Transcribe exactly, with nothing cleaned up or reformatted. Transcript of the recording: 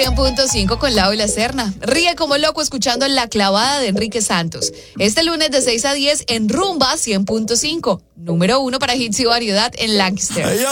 cien punto cinco con Lau y la Serna. Ríe como loco escuchando La Clavada de Enrique Santos. Este lunes de seis a diez en Rumba cien punto cinco. Número uno para hits y variedad en Lancaster.